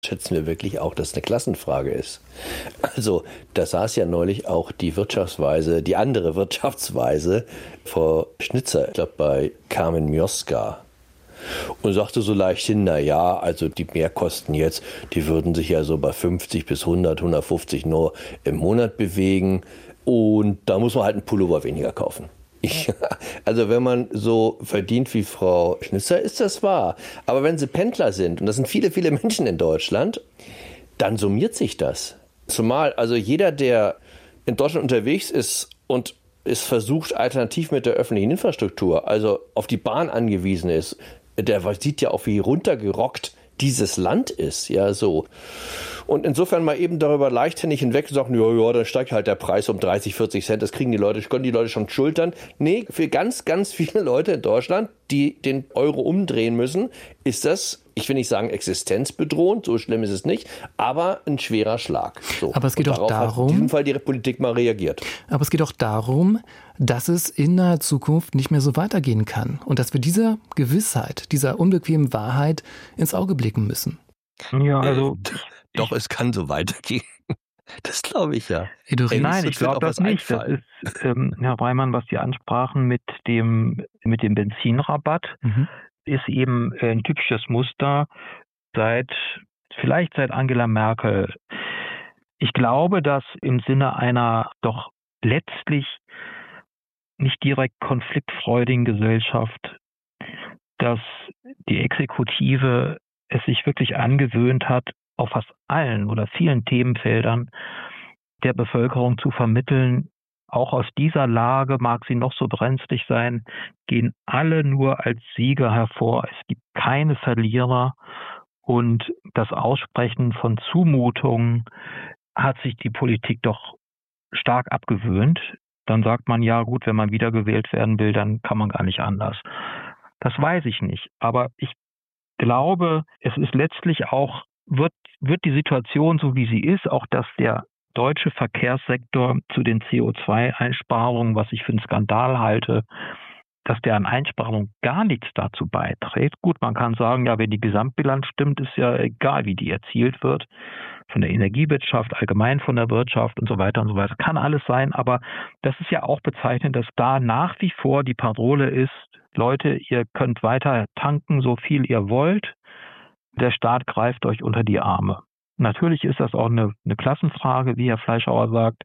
Schätzen wir wirklich auch, dass es eine Klassenfrage ist? Also, da saß ja neulich auch die andere Wirtschaftsweise, Frau Schnitzer, ich glaube bei Carmen Mioska, und sagte so leichthin, naja, also die Mehrkosten jetzt, die würden sich ja so bei 50 bis 100, 150 nur im Monat bewegen und da muss man halt einen Pullover weniger kaufen. Also wenn man so verdient wie Frau Schnitzer, ist das wahr. Aber wenn Sie Pendler sind, und das sind viele, viele Menschen in Deutschland, dann summiert sich das. Zumal also jeder, der in Deutschland unterwegs ist und es versucht, alternativ mit der öffentlichen Infrastruktur, also auf die Bahn angewiesen ist, der sieht ja auch, wie runtergerockt dieses Land ist, ja so. Und insofern mal eben darüber leichtsinnig hinweg und sagen, ja, dann steigt halt der Preis um 30, 40 Cent, das können die Leute schon schultern. Nee, für ganz, ganz viele Leute in Deutschland, die den Euro umdrehen müssen, ist das, ich will nicht sagen existenzbedrohend, so schlimm ist es nicht, aber ein schwerer Schlag. So. Aber es geht auch darum, hat in diesem Fall die Politik mal reagiert. Aber es geht auch darum, dass es in naher Zukunft nicht mehr so weitergehen kann und dass wir dieser Gewissheit, dieser unbequemen Wahrheit ins Auge blicken müssen. Ja, also doch, es kann so weitergehen. Das glaube ich ja. Nein, ich glaube das nicht. Das ist, Herr Reimann, was Sie ansprachen mit dem Benzinrabatt, ist eben ein typisches Muster vielleicht seit Angela Merkel. Ich glaube, dass im Sinne einer doch letztlich nicht direkt konfliktfreudigen Gesellschaft, dass die Exekutive es sich wirklich angewöhnt hat, auf fast allen oder vielen Themenfeldern der Bevölkerung zu vermitteln, auch aus dieser Lage, mag sie noch so brenzlig sein, gehen alle nur als Sieger hervor. Es gibt keine Verlierer und das Aussprechen von Zumutungen hat sich die Politik doch stark abgewöhnt. Dann sagt man, ja gut, wenn man wiedergewählt werden will, dann kann man gar nicht anders. Das weiß ich nicht, aber ich glaube, es ist letztlich auch, wird die Situation so wie sie ist, auch dass der deutsche Verkehrssektor zu den CO2-Einsparungen, was ich für einen Skandal halte, dass der an Einsparungen gar nichts dazu beiträgt. Gut, man kann sagen, ja, wenn die Gesamtbilanz stimmt, ist ja egal, wie die erzielt wird. Von der Energiewirtschaft, allgemein von der Wirtschaft und so weiter und so weiter. Kann alles sein, aber das ist ja auch bezeichnend, dass da nach wie vor die Parole ist, Leute, ihr könnt weiter tanken, so viel ihr wollt. Der Staat greift euch unter die Arme. Natürlich ist das auch eine Klassenfrage, wie Herr Fleischhauer sagt.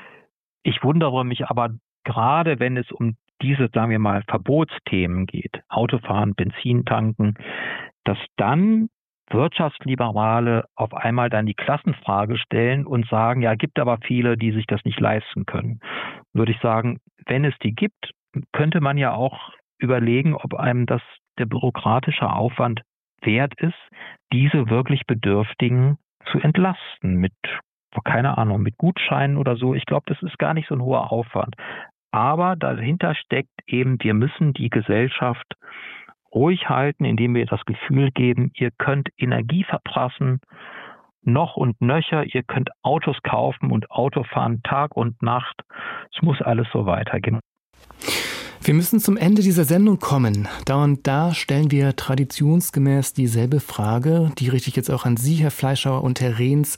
Ich wundere mich aber gerade, wenn es um diese, sagen wir mal, Verbotsthemen geht, Autofahren, Benzin tanken, dass dann Wirtschaftsliberale auf einmal dann die Klassenfrage stellen und sagen, ja, gibt aber viele, die sich das nicht leisten können. Würde ich sagen, wenn es die gibt, könnte man ja auch überlegen, ob einem das der bürokratische Aufwand wert ist, diese wirklich Bedürftigen zu entlasten mit, keine Ahnung, mit Gutscheinen oder so. Ich glaube, das ist gar nicht so ein hoher Aufwand. Aber dahinter steckt eben, wir müssen die Gesellschaft ruhig halten, indem wir das Gefühl geben, ihr könnt Energie verprassen, noch und nöcher, ihr könnt Autos kaufen und Auto fahren Tag und Nacht. Es muss alles so weitergehen. Wir müssen zum Ende dieser Sendung kommen. Da und da stellen wir traditionsgemäß dieselbe Frage. Die richte ich jetzt auch an Sie, Herr Fleischhauer und Herr Rehns.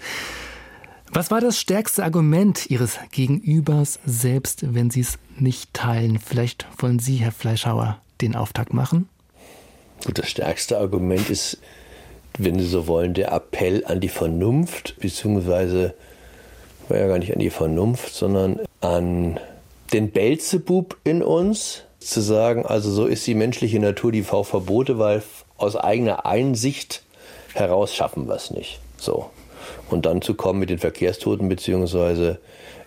Was war das stärkste Argument Ihres Gegenübers, selbst wenn Sie es nicht teilen? Vielleicht wollen Sie, Herr Fleischhauer, den Auftakt machen? Gut, das stärkste Argument ist, wenn Sie so wollen, der Appell an die Vernunft, beziehungsweise war ja gar nicht an die Vernunft, sondern an den Beelzebub in uns, zu sagen, also so ist die menschliche Natur, die Verbote, weil aus eigener Einsicht heraus schaffen wir es nicht. So. Und dann zu kommen mit den Verkehrstoten beziehungsweise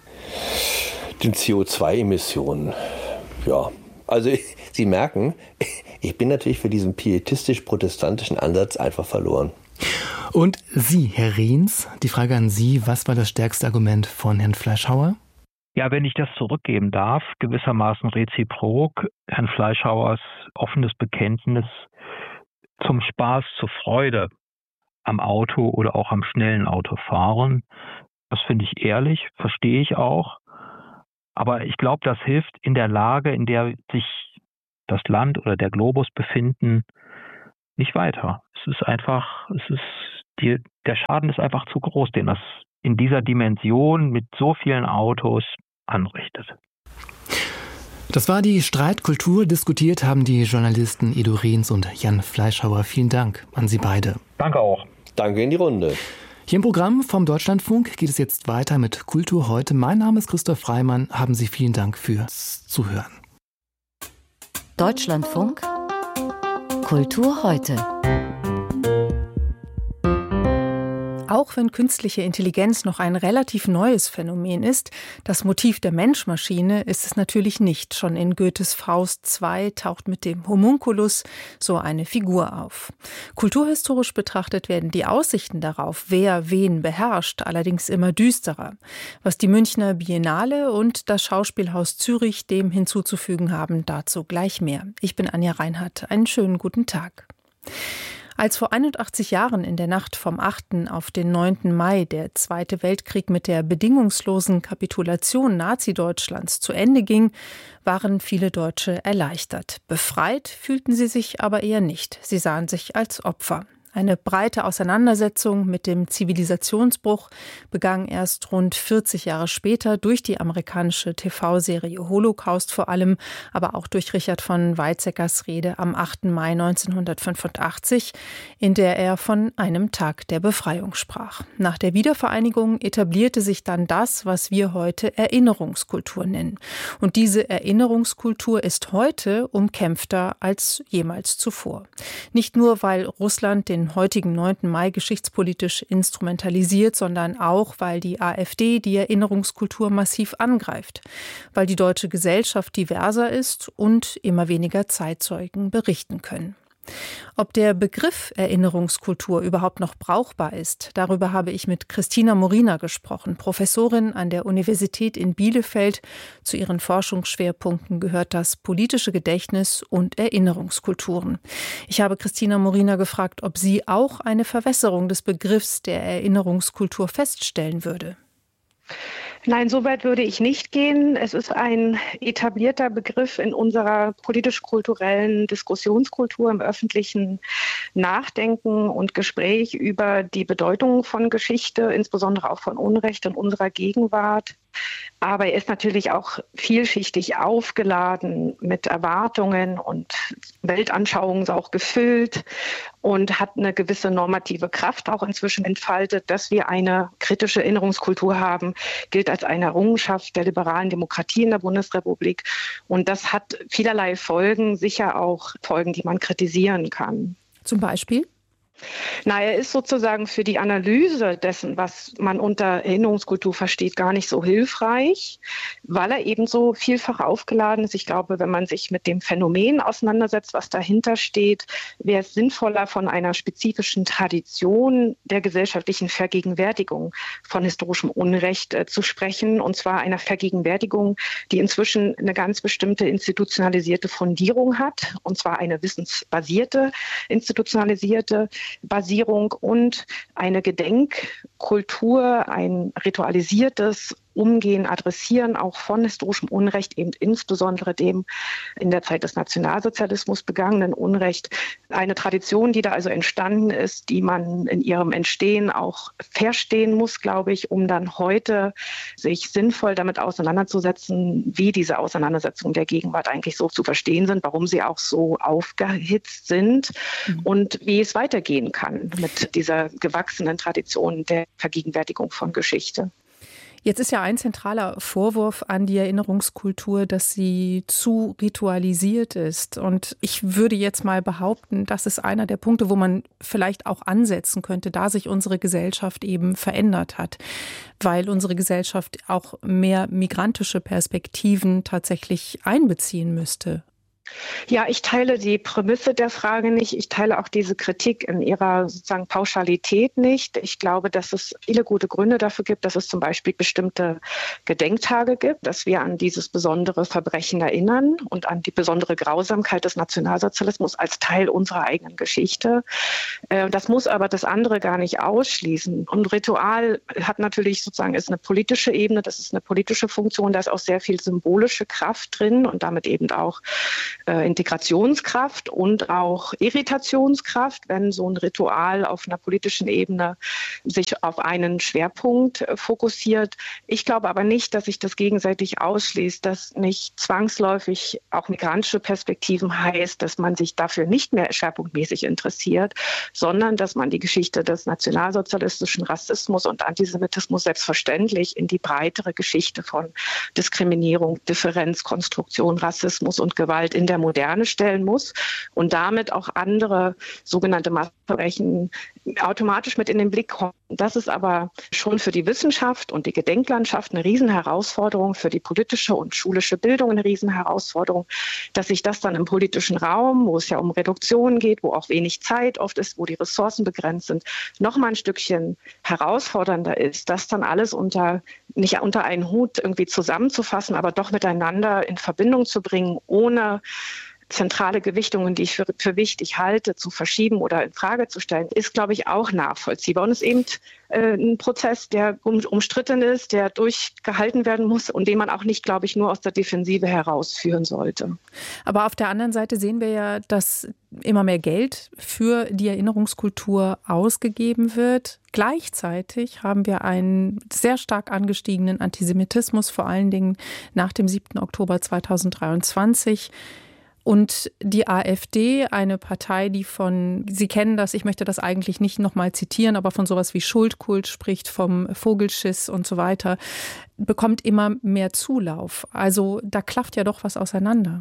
den CO2-Emissionen. Ja, also Sie merken, ich bin natürlich für diesen pietistisch-protestantischen Ansatz einfach verloren. Und Sie, Herr Rehns, die Frage an Sie, was war das stärkste Argument von Herrn Fleischhauer? Ja, wenn ich das zurückgeben darf, gewissermaßen reziprok, Herrn Fleischhauers offenes Bekenntnis zum Spaß, zur Freude am Auto oder auch am schnellen Autofahren. Das finde ich ehrlich, verstehe ich auch. Aber ich glaube, das hilft in der Lage, in der sich das Land oder der Globus befinden, nicht weiter. Es ist der Schaden ist einfach zu groß, den das in dieser Dimension mit so vielen Autos anrichtet. Das war die Streitkultur. Diskutiert haben die Journalisten Edo Rehns und Jan Fleischhauer. Vielen Dank an Sie beide. Danke auch. Danke in die Runde. Hier im Programm vom Deutschlandfunk geht es jetzt weiter mit Kultur heute. Mein Name ist Christoph Freimann. Haben Sie vielen Dank fürs Zuhören. Deutschlandfunk Kultur heute. Auch wenn künstliche Intelligenz noch ein relativ neues Phänomen ist, das Motiv der Mensch-Maschine ist es natürlich nicht. Schon in Goethes Faust II taucht mit dem Homunculus so eine Figur auf. Kulturhistorisch betrachtet werden die Aussichten darauf, wer wen beherrscht, allerdings immer düsterer. Was die Münchner Biennale und das Schauspielhaus Zürich dem hinzuzufügen haben, dazu gleich mehr. Ich bin Anja Reinhardt. Einen schönen guten Tag. Als vor 81 Jahren in der Nacht vom 8. auf den 9. Mai der Zweite Weltkrieg mit der bedingungslosen Kapitulation Nazi-Deutschlands zu Ende ging, waren viele Deutsche erleichtert. Befreit fühlten sie sich aber eher nicht. Sie sahen sich als Opfer. Eine breite Auseinandersetzung mit dem Zivilisationsbruch begann erst rund 40 Jahre später durch die amerikanische TV-Serie Holocaust vor allem, aber auch durch Richard von Weizsäckers Rede am 8. Mai 1985, in der er von einem Tag der Befreiung sprach. Nach der Wiedervereinigung etablierte sich dann das, was wir heute Erinnerungskultur nennen. Und diese Erinnerungskultur ist heute umkämpfter als jemals zuvor. Nicht nur, weil Russland den heutigen 9. Mai geschichtspolitisch instrumentalisiert, sondern auch, weil die AfD die Erinnerungskultur massiv angreift, weil die deutsche Gesellschaft diverser ist und immer weniger Zeitzeugen berichten können. Ob der Begriff Erinnerungskultur überhaupt noch brauchbar ist, darüber habe ich mit Christina Morina gesprochen, Professorin an der Universität in Bielefeld. Zu ihren Forschungsschwerpunkten gehört das politische Gedächtnis und Erinnerungskulturen. Ich habe Christina Morina gefragt, ob sie auch eine Verwässerung des Begriffs der Erinnerungskultur feststellen würde. Nein, so weit würde ich nicht gehen. Es ist ein etablierter Begriff in unserer politisch-kulturellen Diskussionskultur, im öffentlichen Nachdenken und Gespräch über die Bedeutung von Geschichte, insbesondere auch von Unrecht in unserer Gegenwart. Aber er ist natürlich auch vielschichtig aufgeladen mit Erwartungen und Weltanschauungen auch gefüllt und hat eine gewisse normative Kraft auch inzwischen entfaltet. Dass wir eine kritische Erinnerungskultur haben, gilt als eine Errungenschaft der liberalen Demokratie in der Bundesrepublik. Und das hat vielerlei Folgen, sicher auch Folgen, die man kritisieren kann. Zum Beispiel? Na, er ist sozusagen für die Analyse dessen, was man unter Erinnerungskultur versteht, gar nicht so hilfreich, weil er eben so vielfach aufgeladen ist. Ich glaube, wenn man sich mit dem Phänomen auseinandersetzt, was dahinter steht, wäre es sinnvoller, von einer spezifischen Tradition der gesellschaftlichen Vergegenwärtigung von historischem Unrecht zu sprechen, und zwar einer Vergegenwärtigung, die inzwischen eine ganz bestimmte institutionalisierte Fundierung hat, und zwar eine wissensbasierte, institutionalisierte Basierung und eine Gedenkkultur, ein ritualisiertes Umgehen, Adressieren auch von historischem Unrecht, eben insbesondere dem in der Zeit des Nationalsozialismus begangenen Unrecht. Eine Tradition, die da also entstanden ist, die man in ihrem Entstehen auch verstehen muss, glaube ich, um dann heute sich sinnvoll damit auseinanderzusetzen, wie diese Auseinandersetzungen der Gegenwart eigentlich so zu verstehen sind, warum sie auch so aufgehitzt sind und wie es weitergehen kann mit dieser gewachsenen Tradition der Vergegenwärtigung von Geschichte. Jetzt ist ja ein zentraler Vorwurf an die Erinnerungskultur, dass sie zu ritualisiert ist. Und ich würde jetzt mal behaupten, das ist einer der Punkte, wo man vielleicht auch ansetzen könnte, da sich unsere Gesellschaft eben verändert hat, weil unsere Gesellschaft auch mehr migrantische Perspektiven tatsächlich einbeziehen müsste. Ja, ich teile die Prämisse der Frage nicht. Ich teile auch diese Kritik in ihrer sozusagen Pauschalität nicht. Ich glaube, dass es viele gute Gründe dafür gibt, dass es zum Beispiel bestimmte Gedenktage gibt, dass wir an dieses besondere Verbrechen erinnern und an die besondere Grausamkeit des Nationalsozialismus als Teil unserer eigenen Geschichte. Das muss aber das andere gar nicht ausschließen. Und Ritual hat natürlich sozusagen, ist eine politische Ebene, das ist eine politische Funktion, da ist auch sehr viel symbolische Kraft drin und damit eben auch Integrationskraft und auch Irritationskraft, wenn so ein Ritual auf einer politischen Ebene sich auf einen Schwerpunkt fokussiert. Ich glaube aber nicht, dass sich das gegenseitig ausschließt, dass nicht zwangsläufig auch migrantische Perspektiven heißt, dass man sich dafür nicht mehr schwerpunktmäßig interessiert, sondern dass man die Geschichte des nationalsozialistischen Rassismus und Antisemitismus selbstverständlich in die breitere Geschichte von Diskriminierung, Differenz, Konstruktion, Rassismus und Gewalt in der Moderne stellen muss und damit auch andere sogenannte Massenverbrechen automatisch mit in den Blick kommen. Das ist aber schon für die Wissenschaft und die Gedenklandschaft eine Riesenherausforderung, für die politische und schulische Bildung eine Riesenherausforderung, dass sich das dann im politischen Raum, wo es ja um Reduktion geht, wo auch wenig Zeit oft ist, wo die Ressourcen begrenzt sind, noch mal ein Stückchen herausfordernder ist, das dann alles nicht unter einen Hut irgendwie zusammenzufassen, aber doch miteinander in Verbindung zu bringen, ohne zentrale Gewichtungen, die ich für wichtig halte, zu verschieben oder in Frage zu stellen, ist, glaube ich, auch nachvollziehbar. Und es ist eben ein Prozess, der umstritten ist, der durchgehalten werden muss und den man auch nicht, glaube ich, nur aus der Defensive herausführen sollte. Aber auf der anderen Seite sehen wir ja, dass immer mehr Geld für die Erinnerungskultur ausgegeben wird. Gleichzeitig haben wir einen sehr stark angestiegenen Antisemitismus, vor allen Dingen nach dem 7. Oktober 2023. Und die AfD, eine Partei, die Sie kennen das, ich möchte das eigentlich nicht nochmal zitieren, aber von sowas wie Schuldkult spricht, vom Vogelschiss und so weiter, bekommt immer mehr Zulauf. Also da klafft ja doch was auseinander.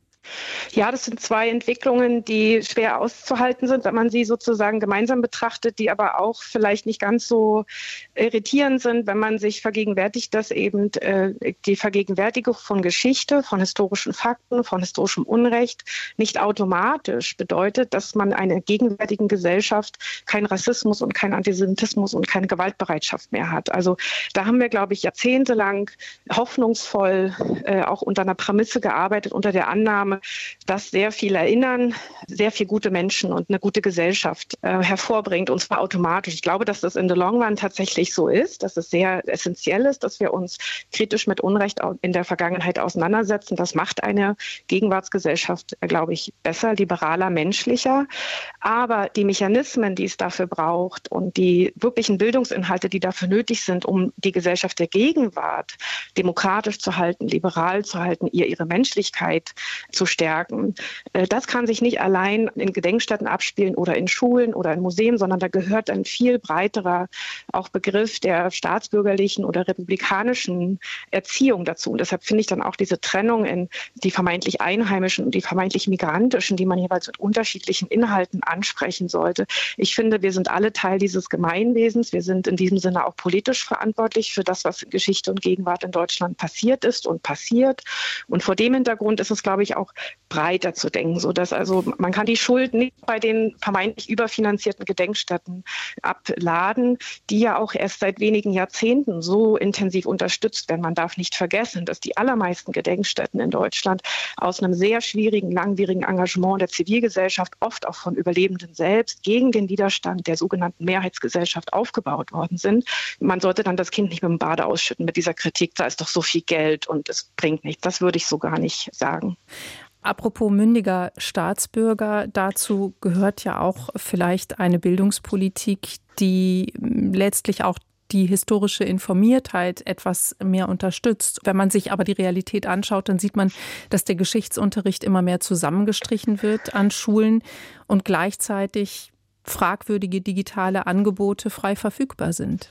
Ja, das sind zwei Entwicklungen, die schwer auszuhalten sind, wenn man sie sozusagen gemeinsam betrachtet, die aber auch vielleicht nicht ganz so irritierend sind, wenn man sich vergegenwärtigt, dass eben die Vergegenwärtigung von Geschichte, von historischen Fakten, von historischem Unrecht nicht automatisch bedeutet, dass man in einer gegenwärtigen Gesellschaft keinen Rassismus und keinen Antisemitismus und keine Gewaltbereitschaft mehr hat. Also da haben wir, glaube ich, jahrzehntelang hoffnungsvoll auch unter einer Prämisse gearbeitet, unter der Annahme, dass sehr viel Erinnern, sehr viel gute Menschen und eine gute Gesellschaft hervorbringt, und zwar automatisch. Ich glaube, dass das in the long run tatsächlich so ist, dass es sehr essentiell ist, dass wir uns kritisch mit Unrecht in der Vergangenheit auseinandersetzen. Das macht eine Gegenwartsgesellschaft, glaube ich, besser, liberaler, menschlicher. Aber die Mechanismen, die es dafür braucht und die wirklichen Bildungsinhalte, die dafür nötig sind, um die Gesellschaft der Gegenwart demokratisch zu halten, liberal zu halten, ihre Menschlichkeit zu stärken. Das kann sich nicht allein in Gedenkstätten abspielen oder in Schulen oder in Museen, sondern da gehört ein viel breiterer auch Begriff der staatsbürgerlichen oder republikanischen Erziehung dazu. Und deshalb finde ich dann auch diese Trennung in die vermeintlich einheimischen und die vermeintlich migrantischen, die man jeweils mit unterschiedlichen Inhalten ansprechen sollte. Ich finde, wir sind alle Teil dieses Gemeinwesens. Wir sind in diesem Sinne auch politisch verantwortlich für das, was in Geschichte und Gegenwart in Deutschland passiert ist und passiert. Und vor dem Hintergrund ist es, glaube ich, auch breiter zu denken, sodass also man kann die Schuld nicht bei den vermeintlich überfinanzierten Gedenkstätten abladen, die ja auch erst seit wenigen Jahrzehnten so intensiv unterstützt werden. Man darf nicht vergessen, dass die allermeisten Gedenkstätten in Deutschland aus einem sehr schwierigen, langwierigen Engagement der Zivilgesellschaft, oft auch von Überlebenden selbst, gegen den Widerstand der sogenannten Mehrheitsgesellschaft aufgebaut worden sind. Man sollte dann das Kind nicht mit dem Bade ausschütten mit dieser Kritik, da ist doch so viel Geld und es bringt nichts. Das würde ich so gar nicht sagen. Apropos mündiger Staatsbürger, dazu gehört ja auch vielleicht eine Bildungspolitik, die letztlich auch die historische Informiertheit etwas mehr unterstützt. Wenn man sich aber die Realität anschaut, dann sieht man, dass der Geschichtsunterricht immer mehr zusammengestrichen wird an Schulen und gleichzeitig fragwürdige digitale Angebote frei verfügbar sind.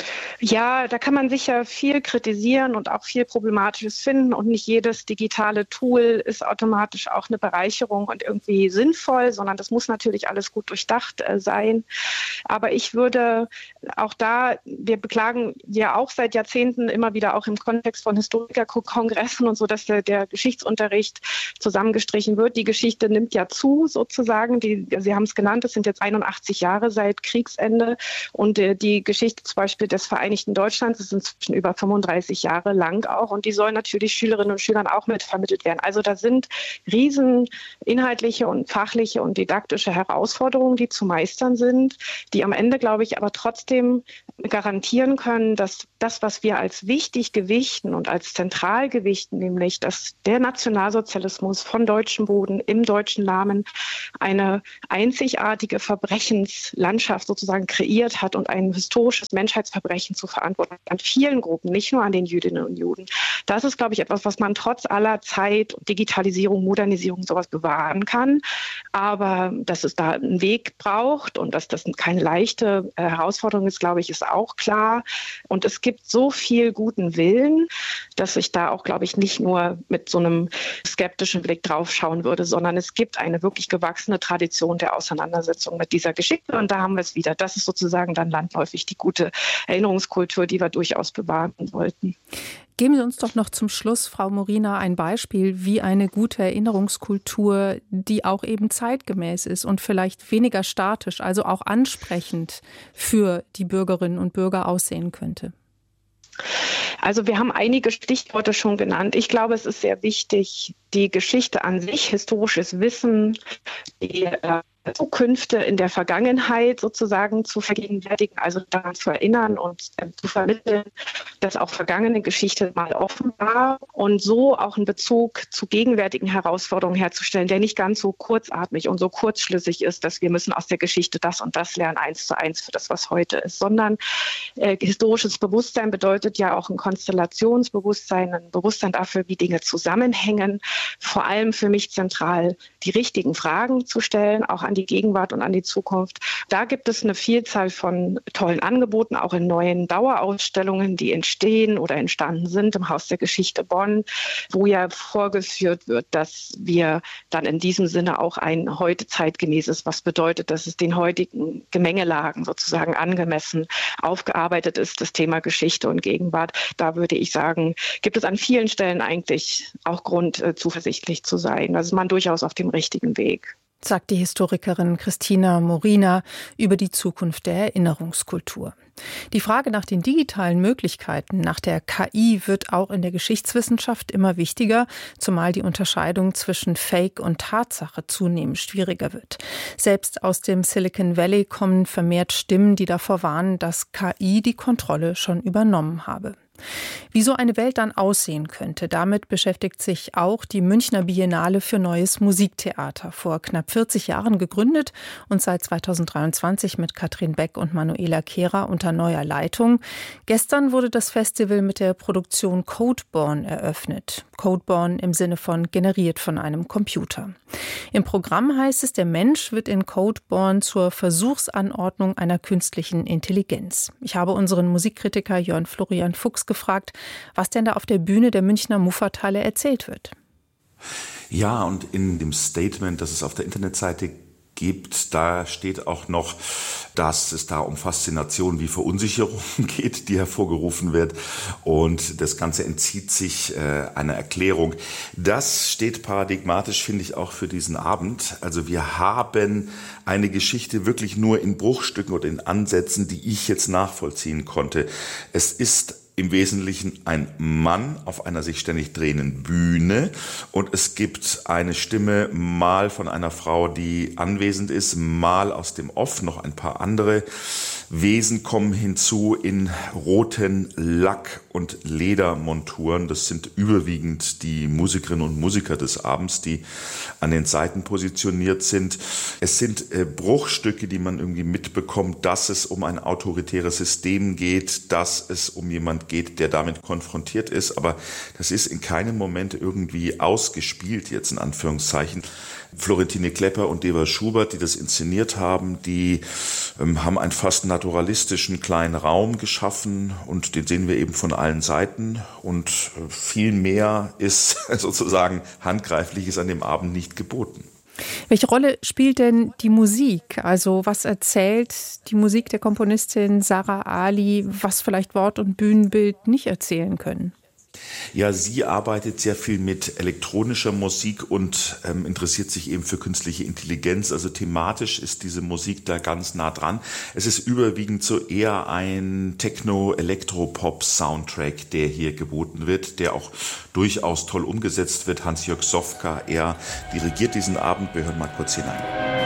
Ja, da kann man sicher viel kritisieren und auch viel Problematisches finden. Und nicht jedes digitale Tool ist automatisch auch eine Bereicherung und irgendwie sinnvoll, sondern das muss natürlich alles gut durchdacht sein. Aber ich würde auch wir beklagen ja auch seit Jahrzehnten immer wieder auch im Kontext von Historikerkongressen und so, dass der Geschichtsunterricht zusammengestrichen wird. Die Geschichte nimmt ja zu sozusagen. Sie haben es genannt, es sind jetzt 81 Jahre seit Kriegsende und die Geschichte zum Beispiel des Vereinigten Vereinigten Deutschlands. Das ist inzwischen über 35 Jahre lang auch. Und die sollen natürlich Schülerinnen und Schülern auch mitvermittelt werden. Also da sind riesen inhaltliche und fachliche und didaktische Herausforderungen, die zu meistern sind, die am Ende, glaube ich, aber trotzdem garantieren können, dass das, was wir als wichtig gewichten und als zentral gewichten, nämlich dass der Nationalsozialismus von deutschem Boden im deutschen Namen eine einzigartige Verbrechenslandschaft sozusagen kreiert hat und ein historisches Menschheitsverbrechen zu verantworten an vielen Gruppen, nicht nur an den Jüdinnen und Juden. Das ist, glaube ich, etwas, was man trotz aller Zeit, Digitalisierung, Modernisierung, sowas bewahren kann. Aber dass es da einen Weg braucht und dass das keine leichte Herausforderung ist, glaube ich, ist auch klar. Und es gibt so viel guten Willen, dass ich da auch, glaube ich, nicht nur mit so einem skeptischen Blick drauf schauen würde, sondern es gibt eine wirklich gewachsene Tradition der Auseinandersetzung mit dieser Geschichte. Und da haben wir es wieder. Das ist sozusagen dann landläufig die gute Erinnerungskultur, die wir durchaus bewahren wollten. Geben Sie uns doch noch zum Schluss, Frau Morina, ein Beispiel, wie eine gute Erinnerungskultur, die auch eben zeitgemäß ist und vielleicht weniger statisch, also auch ansprechend für die Bürgerinnen und Bürger aussehen könnte. Also wir haben einige Stichworte schon genannt. Ich glaube, es ist sehr wichtig, die Geschichte an sich, historisches Wissen, die Zukünfte in der Vergangenheit sozusagen zu vergegenwärtigen, also daran zu erinnern und zu vermitteln, dass auch vergangene Geschichte mal offen war und so auch einen Bezug zu gegenwärtigen Herausforderungen herzustellen, der nicht ganz so kurzatmig und so kurzschlüssig ist, dass wir müssen aus der Geschichte das und das lernen, 1:1 für das, was heute ist, sondern historisches Bewusstsein bedeutet ja auch ein Konstellationsbewusstsein, ein Bewusstsein dafür, wie Dinge zusammenhängen, vor allem für mich zentral die richtigen Fragen zu stellen, auch an die Gegenwart und an die Zukunft. Da gibt es eine Vielzahl von tollen Angeboten, auch in neuen Dauerausstellungen, die entstehen oder entstanden sind im Haus der Geschichte Bonn, wo ja vorgeführt wird, dass wir dann in diesem Sinne auch ein heute zeitgemäßes, was bedeutet, dass es den heutigen Gemengelagen sozusagen angemessen aufgearbeitet ist, das Thema Geschichte und Gegenwart. Da würde ich sagen, gibt es an vielen Stellen eigentlich auch Grund, zuversichtlich zu sein. Da ist man durchaus auf dem richtigen Weg. Sagt die Historikerin Christina Morina über die Zukunft der Erinnerungskultur. Die Frage nach den digitalen Möglichkeiten, nach der KI, wird auch in der Geschichtswissenschaft immer wichtiger, zumal die Unterscheidung zwischen Fake und Tatsache zunehmend schwieriger wird. Selbst aus dem Silicon Valley kommen vermehrt Stimmen, die davor warnen, dass KI die Kontrolle schon übernommen habe. Wie so eine Welt dann aussehen könnte, damit beschäftigt sich auch die Münchner Biennale für Neues Musiktheater, vor knapp 40 Jahren gegründet und seit 2023 mit Katrin Beck und Manuela Kehrer unter neuer Leitung. Gestern wurde das Festival mit der Produktion Codeborn eröffnet. Codeborn im Sinne von generiert von einem Computer. Im Programm heißt es, der Mensch wird in Codeborn zur Versuchsanordnung einer künstlichen Intelligenz. Ich habe unseren Musikkritiker Jörn Florian Fuchs gefragt, was denn da auf der Bühne der Münchner Muffathalle erzählt wird. Ja, und in dem Statement, das es auf der Internetseite gibt, da steht auch noch, dass es da um Faszination wie Verunsicherung geht, die hervorgerufen wird. Und das Ganze entzieht sich einer Erklärung. Das steht paradigmatisch, finde ich, auch für diesen Abend. Also wir haben eine Geschichte wirklich nur in Bruchstücken oder in Ansätzen, die ich jetzt nachvollziehen konnte. Es ist im Wesentlichen ein Mann auf einer sich ständig drehenden Bühne und es gibt eine Stimme mal von einer Frau, die anwesend ist, mal aus dem Off, noch ein paar andere Wesen kommen hinzu in roten Lack- und Ledermonturen. Das sind überwiegend die Musikerinnen und Musiker des Abends, die an den Seiten positioniert sind. Es sind Bruchstücke, die man irgendwie mitbekommt, dass es um ein autoritäres System geht, dass es um jemand geht, der damit konfrontiert ist. Aber das ist in keinem Moment irgendwie ausgespielt, jetzt in Anführungszeichen. Florentine Klepper und Deva Schubert, die das inszeniert haben, die haben einen fast naturalistischen kleinen Raum geschaffen und den sehen wir eben von allen Seiten und viel mehr ist sozusagen Handgreifliches an dem Abend nicht geboten. Welche Rolle spielt denn die Musik? Also was erzählt die Musik der Komponistin Sarah Ali, was vielleicht Wort und Bühnenbild nicht erzählen können? Ja, sie arbeitet sehr viel mit elektronischer Musik und interessiert sich eben für künstliche Intelligenz. Also thematisch ist diese Musik da ganz nah dran. Es ist überwiegend so eher ein Techno-Elektropop-Soundtrack, der hier geboten wird, der auch durchaus toll umgesetzt wird. Hans-Jörg Sofka, er dirigiert diesen Abend. Wir hören mal kurz hinein.